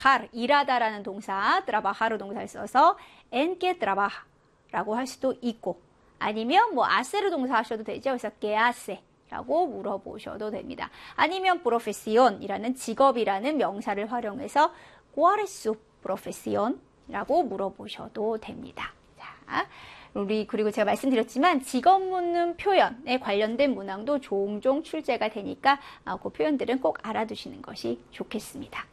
일하다라는 동사, trabajar 동사를 써서 en qué trabaja라고 할 수도 있고, 아니면 뭐 hacer 동사 하셔도 되죠. 그래서 qué hace라고 물어보셔도 됩니다. 아니면 profesion이라는 직업이라는 명사를 활용해서 ¿cuál es su profesion이라고 물어보셔도 됩니다. 자, 그리고 제가 말씀드렸지만 직업 묻는 표현에 관련된 문항도 종종 출제가 되니까 그 표현들은 꼭 알아두시는 것이 좋겠습니다.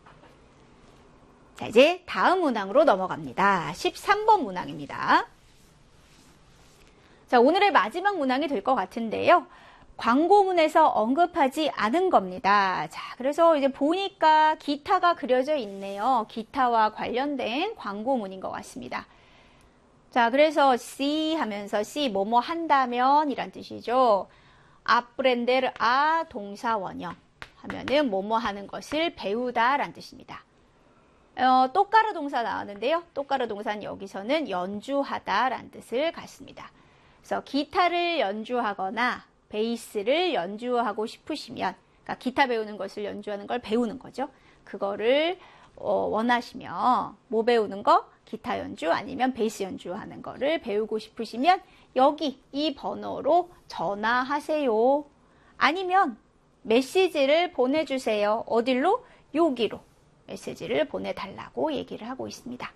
자, 이제 다음 문항으로 넘어갑니다. 13번 문항입니다. 자, 오늘의 마지막 문항이 될 것 같은데요. 광고문에서 언급하지 않은 겁니다. 자, 그래서 이제 보니까 기타가 그려져 있네요. 기타와 관련된 광고문인 것 같습니다. 자, 그래서 si 하면서 si 뭐뭐 한다면 이란 뜻이죠. aprender a 동사 원형 하면은 뭐뭐 하는 것을 배우다 란 뜻입니다. 똑가루 동사 나왔는데요. 똑가루 동사는 여기서는 연주하다 란 뜻을 갖습니다. 그래서 기타를 연주하거나 베이스를 연주하고 싶으시면, 그러니까 기타 배우는 것을 연주하는 걸 배우는 거죠. 그거를 원하시면 뭐 배우는 거? 기타 연주 아니면 베이스 연주하는 거를 배우고 싶으시면 여기 이 번호로 전화하세요. 아니면 메시지를 보내주세요. 어디로? 여기로 메시지를 보내달라고 얘기를 하고 있습니다.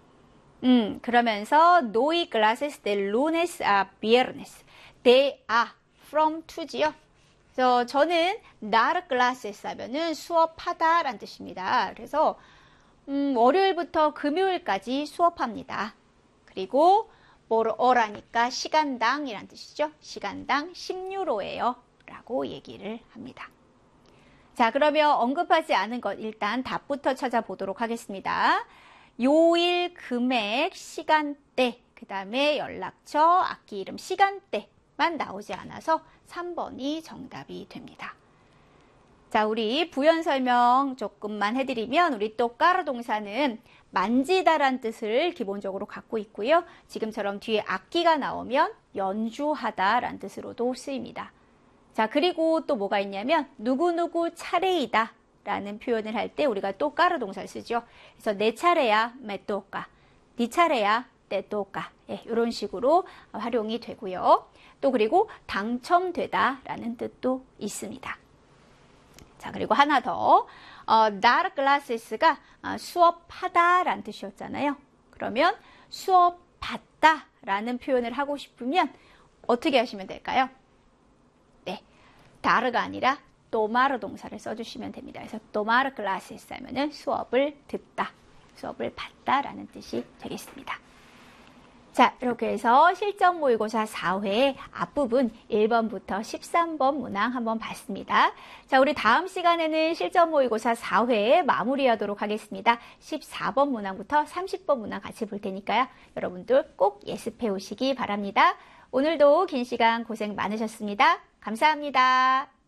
그러면서 no hay clases de lunes a viernes. de a from to지요. 그래서 저는 dar clases 하면은 수업하다 란 뜻입니다. 그래서 월요일부터 금요일까지 수업합니다. 그리고 por hora니까 시간당 이란 뜻이죠. 시간당 10유로예요. 라고 얘기를 합니다. 자, 그러면 언급하지 않은 것 일단 답부터 찾아보도록 하겠습니다. 요일, 금액, 시간대, 그 다음에 연락처, 악기 이름, 시간대만 나오지 않아서 3번이 정답이 됩니다. 자, 우리 부연 설명 조금만 해드리면 우리 또 까르 동사는 만지다란 뜻을 기본적으로 갖고 있고요. 지금처럼 뒤에 악기가 나오면 연주하다란 뜻으로도 쓰입니다. 자, 그리고 또 뭐가 있냐면 누구누구 차례이다 라는 표현을 할 때 우리가 또 까르 동사를 쓰죠. 그래서 내 차례야 me toca, 네 차례야 te toca, 이런 식으로 활용이 되고요. 또 그리고 당첨되다 라는 뜻도 있습니다. 자, 그리고 하나 더, dar classes가 수업하다 라는 뜻이었잖아요. 그러면 수업 받다 라는 표현을 하고 싶으면 어떻게 하시면 될까요? 네, dar가 아니라 tomar 동사를 써주시면 됩니다. 그래서 tomar clases 하면은 수업을 듣다, 수업을 받다 라는 뜻이 되겠습니다. 자, 이렇게 해서 실전 모의고사 4회 앞부분 1번부터 13번 문항 한번 봤습니다. 자, 우리 다음 시간에는 실전 모의고사 4회 마무리하도록 하겠습니다. 14번 문항부터 30번 문항 같이 볼 테니까요. 여러분들 꼭 예습해 오시기 바랍니다. 오늘도 긴 시간 고생 많으셨습니다. 감사합니다.